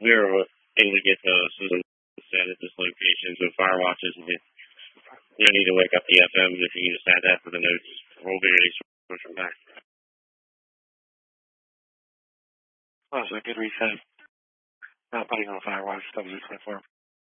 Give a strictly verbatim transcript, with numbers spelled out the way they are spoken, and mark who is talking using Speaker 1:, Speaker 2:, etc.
Speaker 1: we were able to get the system set at this location, so fire watches, and you don't need to wake up the F M if you can just add that to the notes. We'll be ready to push them back.
Speaker 2: Oh, so a good reset. Not putting on fire watch, W twenty-four.